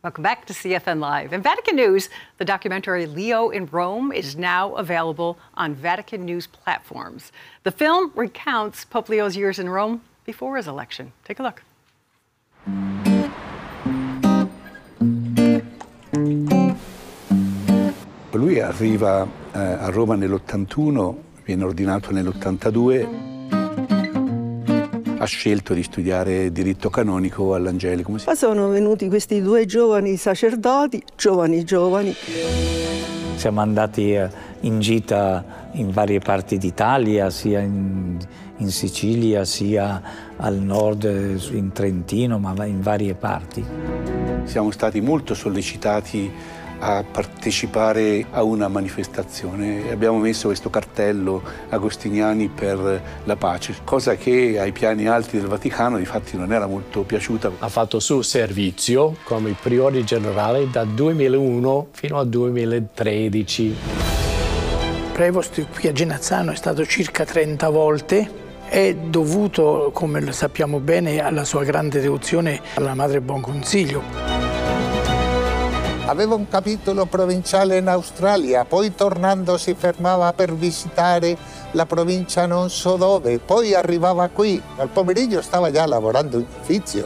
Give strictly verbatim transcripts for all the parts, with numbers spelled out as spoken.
Welcome back to C F N Live. In Vatican News, the documentary Leo in Rome is now available on Vatican News platforms. The film recounts Pope Leo's years in Rome before his election. Take a look. Lui arriva eh, a Roma nell'ottantuno, viene ordinato nell'ottantadue. Ha scelto di studiare diritto canonico all'Angelico. Poi sono venuti questi due giovani sacerdoti, giovani giovani. Siamo andati in gita in varie parti d'Italia, sia in, in Sicilia, sia al nord, in Trentino, ma in varie parti. Siamo stati molto sollecitati a partecipare a una manifestazione. Abbiamo messo questo cartello Agostiniani per la pace, cosa che ai piani alti del Vaticano di fatti non era molto piaciuta. Ha fatto il suo servizio come priore generale dal duemilauno fino al duemilatredici. Prevost qui a Genazzano è stato circa trenta volte. È dovuto, come lo sappiamo bene, alla sua grande devozione alla Madre Buonconsiglio. Aveva un capitolo provinciale in Australia, poi tornando si fermava per visitare la provincia non so dove, poi arrivava qui. Al pomeriggio stava già lavorando in ufficio.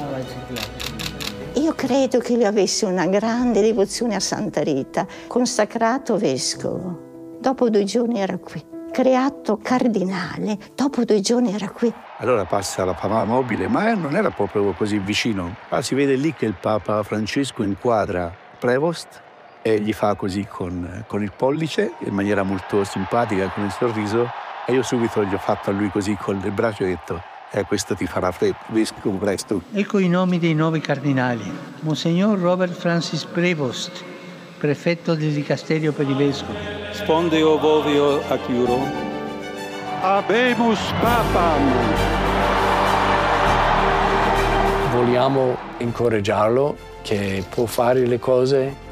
Io credo che lui avesse una grande devozione a Santa Rita, consacrato vescovo. Dopo due giorni era qui. Creato cardinale, dopo due giorni era qui. Allora passa la Papa Mobile, ma non era proprio così vicino. Ah, si vede lì che il Papa Francesco inquadra Prevost e gli fa così con, con il pollice, in maniera molto simpatica, con il sorriso, e io subito gli ho fatto a lui così con il braccio e ho detto eh, questo ti farà vescovo presto. Ecco i nomi dei nuovi cardinali. Monsignor Robert Francis Prevost, prefetto del Dicasterio per i Vescovi. Spondeo Vovio Acchiuro. Habemus Papam. Vogliamo incoraggiarlo che può fare le cose